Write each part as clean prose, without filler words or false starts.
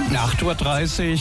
8:30 Uhr.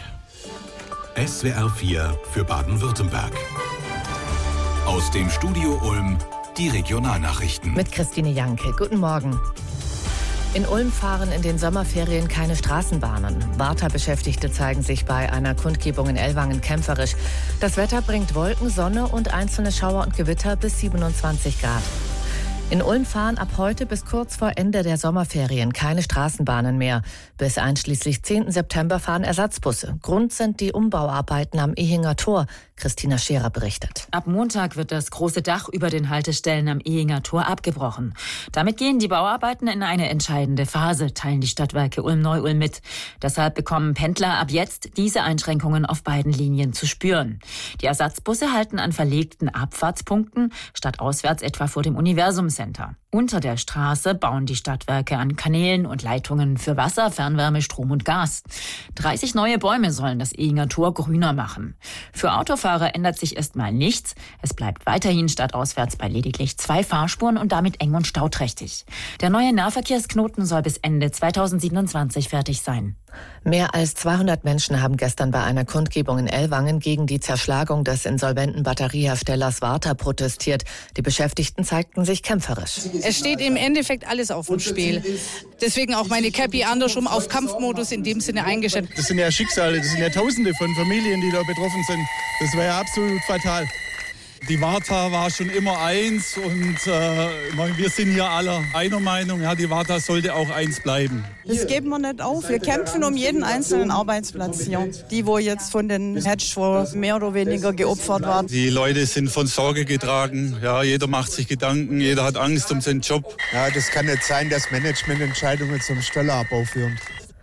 SWR 4 für Baden-Württemberg. Aus dem Studio Ulm die Regionalnachrichten. Mit Christine Janke. Guten Morgen. In Ulm fahren in den Sommerferien keine Straßenbahnen. Warta-Beschäftigte zeigen sich bei einer Kundgebung in Ellwangen kämpferisch. Das Wetter bringt Wolken, Sonne und einzelne Schauer und Gewitter bis 27 Grad. In Ulm fahren ab heute bis kurz vor Ende der Sommerferien keine Straßenbahnen mehr. Bis einschließlich 10. September fahren Ersatzbusse. Grund sind die Umbauarbeiten am Ehinger Tor. Christina Scherer berichtet. Ab Montag wird das große Dach über den Haltestellen am Ehinger Tor abgebrochen. Damit gehen die Bauarbeiten in eine entscheidende Phase, teilen die Stadtwerke Ulm-Neu-Ulm mit. Deshalb bekommen Pendler ab jetzt diese Einschränkungen auf beiden Linien zu spüren. Die Ersatzbusse halten an verlegten Abfahrtspunkten, statt auswärts etwa vor dem Universum-Center. Unter der Straße bauen die Stadtwerke an Kanälen und Leitungen für Wasser, Fernwärme, Strom und Gas. 30 neue Bäume sollen das Ehinger Tor grüner machen. Für Autofahrer ändert sich erstmal nichts. Es bleibt weiterhin stadtauswärts bei lediglich 2 Fahrspuren und damit eng und stauträchtig. Der neue Nahverkehrsknoten soll bis Ende 2027 fertig sein. Mehr als 200 Menschen haben gestern bei einer Kundgebung in Ellwangen gegen die Zerschlagung des insolventen Batterieherstellers Warta protestiert. Die Beschäftigten zeigten sich kämpferisch. Es steht im Endeffekt alles auf dem Spiel. Deswegen auch meine Cappy andersrum auf Kampfmodus in dem Sinne eingestellt. Das sind ja Schicksale, das sind ja Tausende von Familien, die da betroffen sind. Das wäre ja absolut fatal. Die Warta war schon immer eins und wir sind hier alle einer Meinung, ja, die Warta sollte auch eins bleiben. Das geben wir nicht auf. Wir kämpfen um jeden einzelnen Arbeitsplatz hier. Die, wo jetzt von den Hedgefonds mehr oder weniger geopfert waren. Die Leute sind von Sorge getragen. Ja, jeder macht sich Gedanken, jeder hat Angst um seinen Job. Ja, das kann nicht sein, dass Managemententscheidungen zum Stelleabbau führen.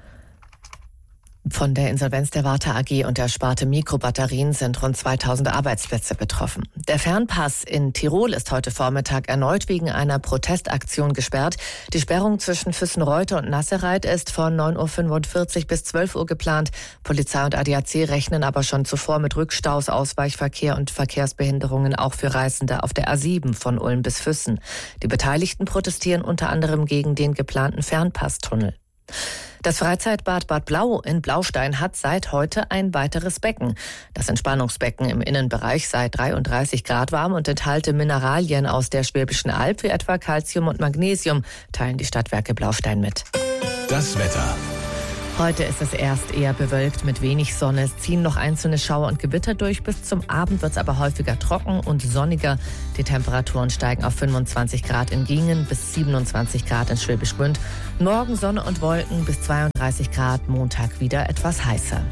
Von der Insolvenz der Warta AG und der Sparte Mikrobatterien sind rund 2000 Arbeitsplätze betroffen. Der Fernpass in Tirol ist heute Vormittag erneut wegen einer Protestaktion gesperrt. Die Sperrung zwischen Füssen-Reuter und Nassereit ist von 9:45 Uhr bis 12 Uhr geplant. Polizei und ADAC rechnen aber schon zuvor mit Rückstaus, Ausweichverkehr und Verkehrsbehinderungen auch für Reisende auf der A7 von Ulm bis Füssen. Die Beteiligten protestieren unter anderem gegen den geplanten Fernpasstunnel. Das Freizeitbad Bad Blau in Blaustein hat seit heute ein weiteres Becken. Das Entspannungsbecken im Innenbereich sei 33 Grad warm und enthalte Mineralien aus der Schwäbischen Alb wie etwa Calcium und Magnesium, teilen die Stadtwerke Blaustein mit. Das Wetter. Heute ist es erst eher bewölkt mit wenig Sonne. Es ziehen noch einzelne Schauer und Gewitter durch. Bis zum Abend wird es aber häufiger trocken und sonniger. Die Temperaturen steigen auf 25 Grad in Gingen bis 27 Grad in Schwäbisch Gmünd. Morgen Sonne und Wolken bis 32 Grad. Montag wieder etwas heißer.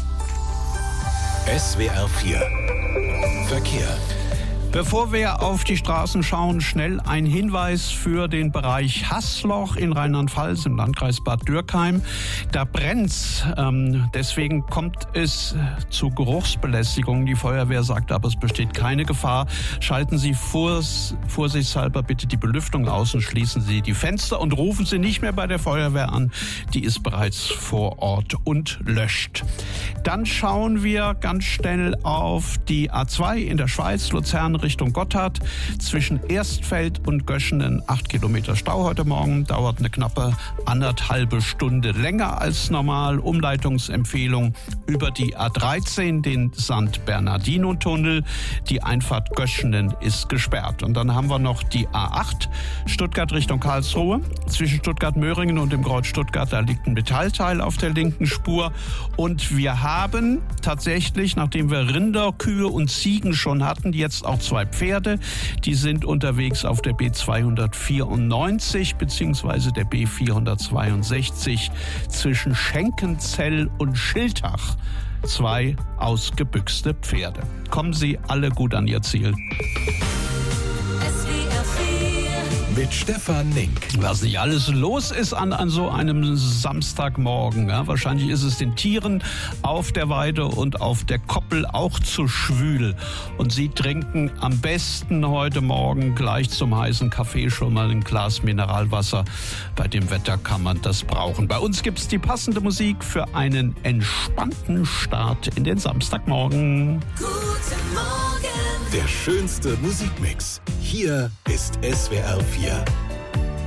SWR 4 Verkehr. Bevor wir auf die Straßen schauen, schnell ein Hinweis für den Bereich Haßloch in Rheinland-Pfalz im Landkreis Bad Dürkheim. Da brennt's. Deswegen kommt es zu Geruchsbelästigung. Die Feuerwehr sagt aber, es besteht keine Gefahr. Schalten Sie vorsichtshalber bitte die Belüftung aus und schließen Sie die Fenster und rufen Sie nicht mehr bei der Feuerwehr an. Die ist bereits vor Ort und löscht. Dann schauen wir ganz schnell auf die A2 in der Schweiz, Luzern Richtung Gotthard. Zwischen Erstfeld und Göschenen 8 Kilometer Stau heute Morgen. Dauert eine knappe 1,5 Stunde länger als normal. Umleitungsempfehlung über die A13, den St. Bernardino-Tunnel. Die Einfahrt Göschenen ist gesperrt. Und dann haben wir noch die A8 Stuttgart Richtung Karlsruhe. Zwischen Stuttgart-Möhringen und dem Kreuz Stuttgart, da liegt ein Metallteil auf der linken Spur. Und wir haben tatsächlich, nachdem wir Rinder, Kühe und Ziegen schon hatten, jetzt auch 2 Pferde. Die sind unterwegs auf der B294 bzw. der B462 zwischen Schenkenzell und Schiltach. 2 ausgebüxte Pferde. Kommen Sie alle gut an Ihr Ziel. Mit Stefan Link. Was nicht alles los ist an so einem Samstagmorgen. Ja, wahrscheinlich ist es den Tieren auf der Weide und auf der Koppel auch zu schwül. Und sie trinken am besten heute Morgen gleich zum heißen Kaffee schon mal ein Glas Mineralwasser. Bei dem Wetter kann man das brauchen. Bei uns gibt es die passende Musik für einen entspannten Start in den Samstagmorgen. Guten Morgen. Der schönste Musikmix. Hier ist SWR 4.